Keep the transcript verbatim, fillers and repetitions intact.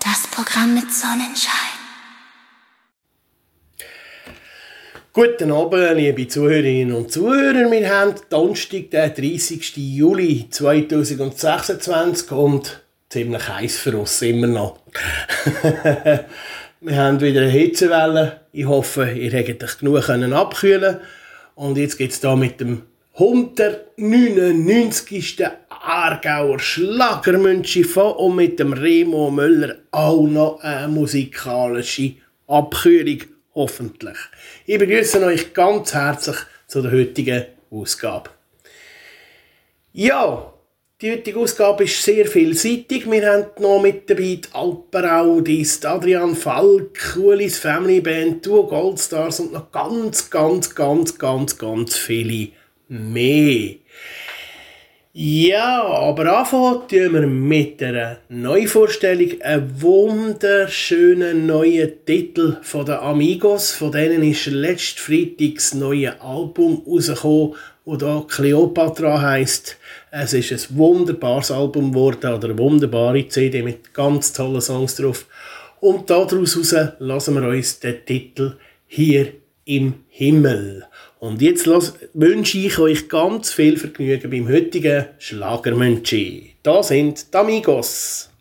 Das Programm mit Sonnenschein. Guten Abend, liebe Zuhörerinnen und Zuhörer. Wir haben Donnerstag, den dreißigsten Juli zweitausendsechsundzwanzig und ziemlich heiß für uns, immer noch. Wir haben wieder eine Hitzewelle. Ich hoffe, ihr habt euch genug abkühlen. Und jetzt geht es hier mit dem hundertneunundneunzigsten Aargauer Schlagermünchi von und mit dem Remo Müller auch noch eine musikalische Abkühlung, hoffentlich. Ich begrüße euch ganz herzlich zu der heutigen Ausgabe. Ja, die heutige Ausgabe ist sehr vielseitig. Wir haben noch mit dabei die Alperaudis, Adrian Falk, Ulis Family Band, Duo Goldstars und noch ganz, ganz, ganz, ganz, ganz viele mehr. Ja, aber anfangen tun wir mit einer Neuvorstellung, einem wunderschönen neuen Titel von den Amigos. Von denen ist letzten Freitag das neue Album rausgekommen, das hier Cleopatra heisst. Es ist ein wunderbares Album geworden, oder eine wunderbare C D mit ganz tollen Songs drauf. Und daraus heraus lassen wir uns den Titel «Hier im Himmel». Und jetzt wünsche ich euch ganz viel Vergnügen beim heutigen Schlagermünchi. Da sind die Amigos.